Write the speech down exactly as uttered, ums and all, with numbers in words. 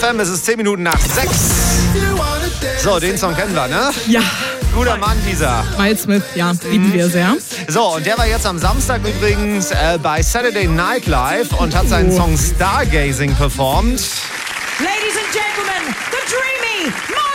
M, es ist zehn Minuten nach sechs. So, den Song kennen wir, ne? Ja. Guter Mann, dieser. Miles Smith, ja, lieben wir sehr. So, und der war jetzt am Samstag übrigens äh, bei Saturday Night Live und hat seinen Song Stargazing performt. Ladies and gentlemen, the dreamy Miles